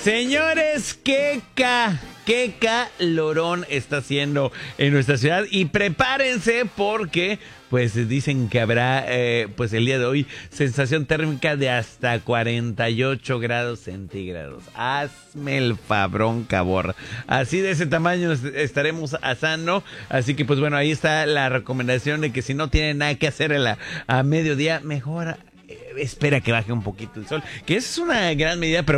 Señores, qué calorón está haciendo en nuestra ciudad y prepárense porque pues dicen que habrá pues el día de hoy sensación térmica de hasta 48 grados centígrados. Hazme el fabrón, cabor. Así de ese tamaño estaremos asando. Así que pues bueno, ahí está la recomendación de que si no tienen nada que hacer a mediodía, mejor espera que baje un poquito el sol. Que esa es una gran medida, pero